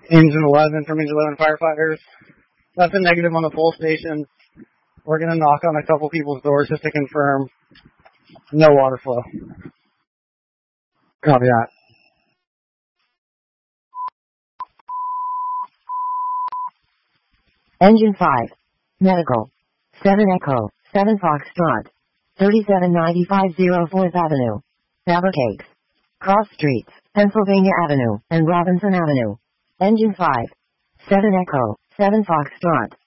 Engine 11 from Engine 11 firefighters. That's a negative on the full station. We're going to knock on a couple people's doors just to confirm no water flow. Copy that. Engine 5. Medical. 7 Echo. 7 Foxtrot. 3795 4th Avenue. Fabricates. Cross Streets, Pennsylvania Avenue, and Robinson Avenue. Engine 5. 7 Echo. 7 Foxtrot.